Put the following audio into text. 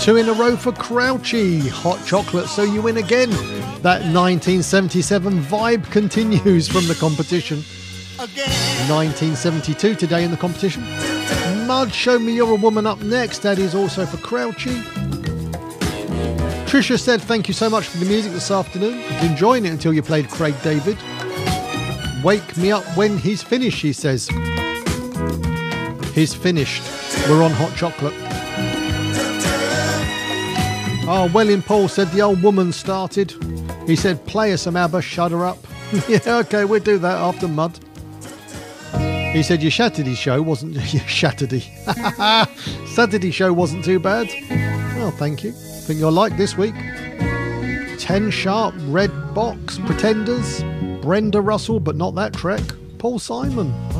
2 in a row for Crouchy. Hot chocolate, so you win again. That 1977 vibe continues from the competition. 1972 today in the competition. Mud, Show Me You're a Woman up next. That is also for Crouchy. Trisha said, thank you so much for the music this afternoon. Enjoying it until you played Craig David. Wake me up when he's finished, she says. He's finished. We're on hot chocolate. Oh, Welling Paul said the old woman started. He said, play us some ABBA, shut her up. Yeah, okay, we'll do that after Mud. He said your Saturday show wasn't... Saturday show wasn't too bad. Well, thank you. Think you'll like this week. 10 Sharp, Red Box, Pretenders, Brenda Russell, but not that Trek, Paul Simon.